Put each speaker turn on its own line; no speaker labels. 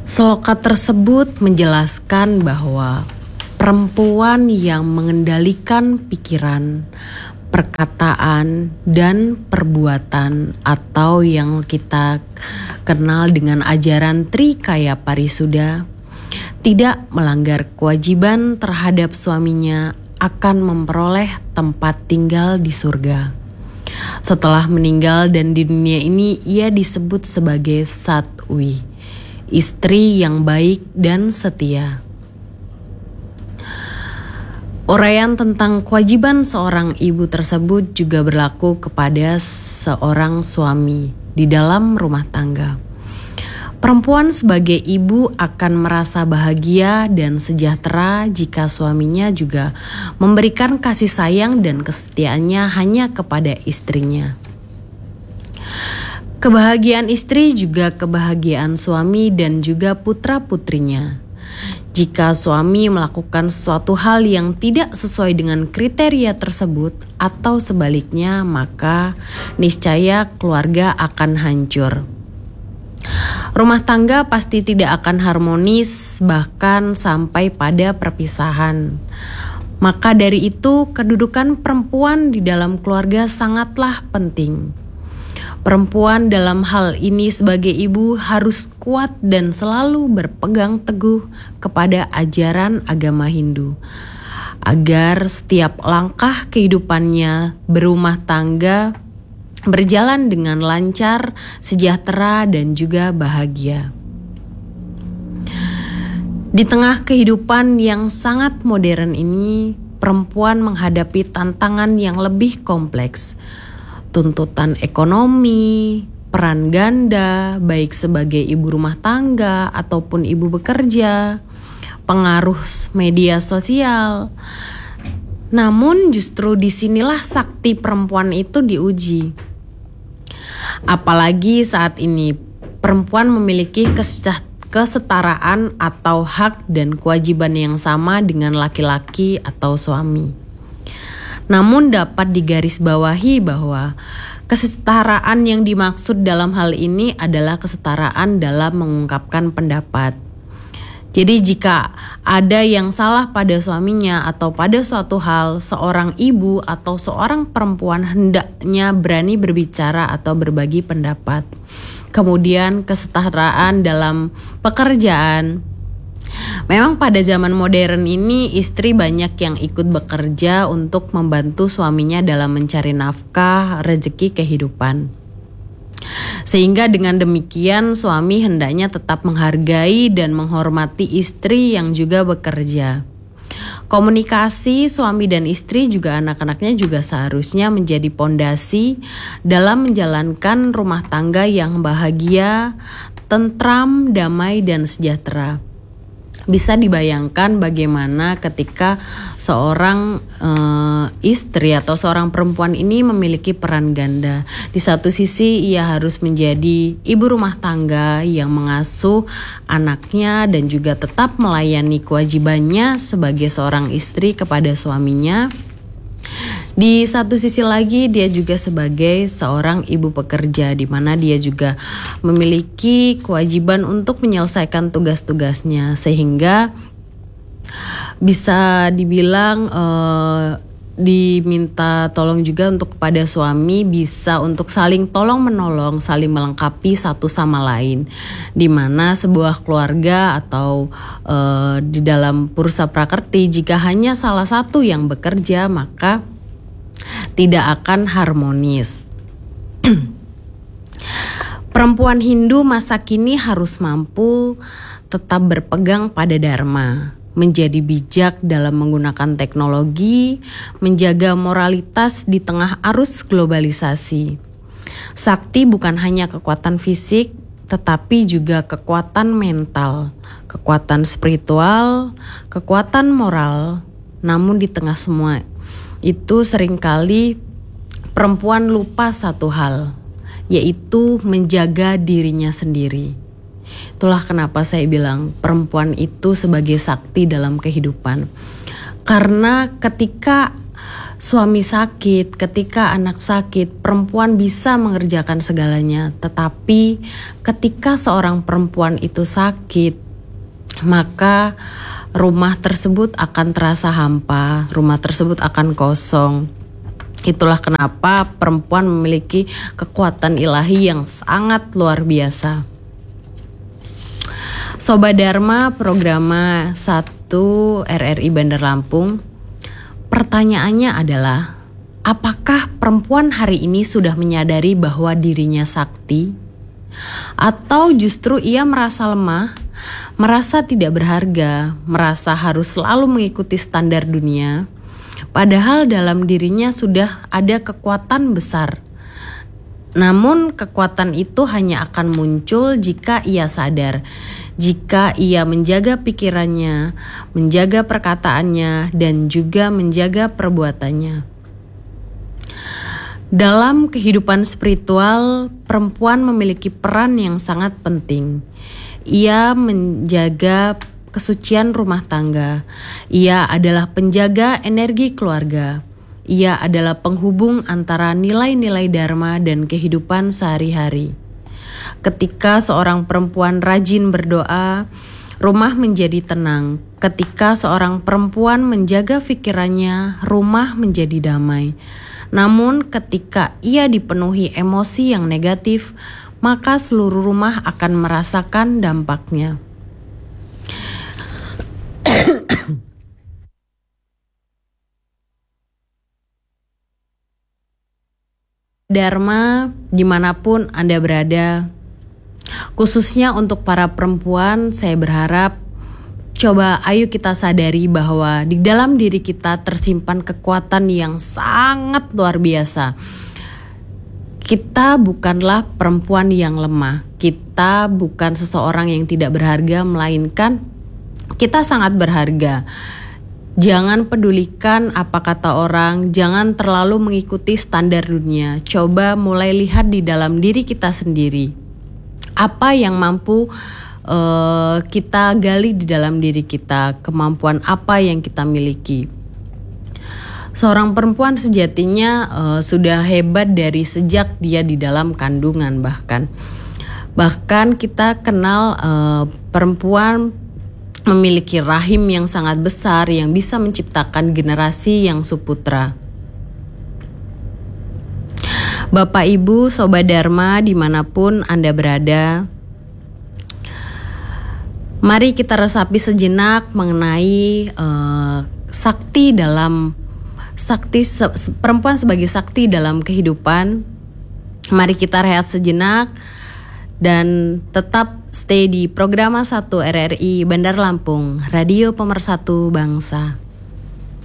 Sloka tersebut menjelaskan bahwa perempuan yang mengendalikan pikiran, perkataan, dan perbuatan atau yang kita kenal dengan ajaran Trikaya Parisuda tidak melanggar kewajiban terhadap suaminya akan memperoleh tempat tinggal di surga. Setelah meninggal dan di dunia ini ia disebut sebagai Satwi, istri yang baik dan setia. Uraian tentang kewajiban seorang ibu tersebut juga berlaku kepada seorang suami di dalam rumah tangga. Perempuan sebagai ibu akan merasa bahagia dan sejahtera jika suaminya juga memberikan kasih sayang dan kesetiaannya hanya kepada istrinya. Kebahagiaan istri juga kebahagiaan suami dan juga putra-putrinya. Jika suami melakukan sesuatu hal yang tidak sesuai dengan kriteria tersebut atau sebaliknya, maka niscaya keluarga akan hancur. Rumah tangga pasti tidak akan harmonis, bahkan sampai pada perpisahan. Maka dari itu, kedudukan perempuan di dalam keluarga sangatlah penting. Perempuan dalam hal ini sebagai ibu harus kuat dan selalu berpegang teguh kepada ajaran agama Hindu, agar setiap langkah kehidupannya berumah tangga berjalan dengan lancar, sejahtera, dan juga bahagia. Di tengah kehidupan yang sangat modern ini, perempuan menghadapi tantangan yang lebih kompleks. Tuntutan ekonomi, peran ganda, baik sebagai ibu rumah tangga ataupun ibu bekerja, pengaruh media sosial. Namun justru disinilah sakti perempuan itu diuji. Apalagi saat ini perempuan memiliki kesetaraan atau hak dan kewajiban yang sama dengan laki-laki atau suami. Namun dapat digarisbawahi bahwa kesetaraan yang dimaksud dalam hal ini adalah kesetaraan dalam mengungkapkan pendapat. Jadi jika ada yang salah pada suaminya atau pada suatu hal, seorang ibu atau seorang perempuan hendaknya berani berbicara atau berbagi pendapat. Kemudian kesetaraan dalam pekerjaan. Memang pada zaman modern ini istri banyak yang ikut bekerja untuk membantu suaminya dalam mencari nafkah, rezeki kehidupan. Sehingga dengan demikian suami hendaknya tetap menghargai dan menghormati istri yang juga bekerja. Komunikasi suami dan istri juga anak-anaknya juga seharusnya menjadi pondasi dalam menjalankan rumah tangga yang bahagia, tentram, damai, dan sejahtera. Bisa dibayangkan bagaimana ketika seorang istri atau seorang perempuan ini memiliki peran ganda. Di satu sisi ia harus menjadi ibu rumah tangga yang mengasuh anaknya dan juga tetap melayani kewajibannya sebagai seorang istri kepada suaminya. Di satu sisi lagi dia juga sebagai seorang ibu pekerja, di mana dia juga memiliki kewajiban untuk menyelesaikan tugas-tugasnya, sehingga bisa dibilang diminta tolong juga untuk kepada suami bisa untuk saling tolong menolong, saling melengkapi satu sama lain, di mana sebuah keluarga atau di dalam Purusha Prakerti jika hanya salah satu yang bekerja maka tidak akan harmonis. Perempuan Hindu masa kini harus mampu tetap berpegang pada dharma, menjadi bijak dalam menggunakan teknologi, menjaga moralitas di tengah arus globalisasi. Sakti bukan hanya kekuatan fisik, tetapi juga kekuatan mental, kekuatan spiritual, kekuatan moral. Namun di tengah semua itu seringkali perempuan lupa satu hal, yaitu menjaga dirinya sendiri. Itulah kenapa saya bilang perempuan itu sebagai sakti dalam kehidupan. Karena ketika suami sakit, ketika anak sakit, perempuan bisa mengerjakan segalanya. Tetapi ketika seorang perempuan itu sakit, maka rumah tersebut akan terasa hampa, rumah tersebut akan kosong. Itulah kenapa perempuan memiliki kekuatan ilahi yang sangat luar biasa. Sobat Dharma Programa 1 RRI Bandar Lampung, pertanyaannya adalah, apakah perempuan hari ini sudah menyadari bahwa dirinya sakti? Atau justru ia merasa lemah, merasa tidak berharga, merasa harus selalu mengikuti standar dunia, padahal dalam dirinya sudah ada kekuatan besar. Namun kekuatan itu hanya akan muncul jika ia sadar, jika ia menjaga pikirannya, menjaga perkataannya, dan juga menjaga perbuatannya. Dalam kehidupan spiritual, perempuan memiliki peran yang sangat penting. Ia menjaga kesucian rumah tangga. Ia adalah penjaga energi keluarga. Ia adalah penghubung antara nilai-nilai dharma dan kehidupan sehari-hari. Ketika seorang perempuan rajin berdoa, rumah menjadi tenang. Ketika seorang perempuan menjaga pikirannya, rumah menjadi damai. Namun ketika ia dipenuhi emosi yang negatif, maka seluruh rumah akan merasakan dampaknya. Dharma dimanapun Anda berada, khususnya untuk para perempuan, saya berharap coba ayo kita sadari bahwa di dalam diri kita tersimpan kekuatan yang sangat luar biasa. Kita bukanlah perempuan yang lemah, kita bukan seseorang yang tidak berharga, melainkan kita sangat berharga. Jangan pedulikan apa kata orang, jangan terlalu mengikuti standar dunia. Coba mulai lihat di dalam diri kita sendiri. Apa yang mampu kita gali di dalam diri kita, kemampuan apa yang kita miliki. Seorang perempuan sejatinya sudah hebat dari sejak dia di dalam kandungan bahkan kita kenal perempuan memiliki rahim yang sangat besar yang bisa menciptakan generasi yang suputra. Bapak Ibu Sobat Dharma dimanapun Anda berada, mari kita resapi sejenak mengenai perempuan sebagai sakti dalam kehidupan. Mari kita rehat sejenak dan tetap stay di Programa 1 RRI Bandar Lampung, Radio Pemersatu Bangsa.